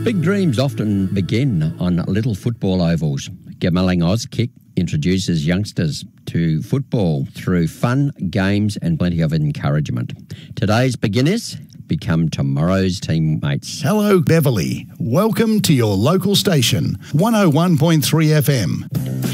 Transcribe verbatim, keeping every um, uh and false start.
Big dreams often begin on little football ovals. Gamelling Auskick introduces youngsters to football through fun, games and plenty of encouragement. Today's beginners become tomorrow's teammates. Hello, Beverly. Welcome to your local station, one oh one point three F M.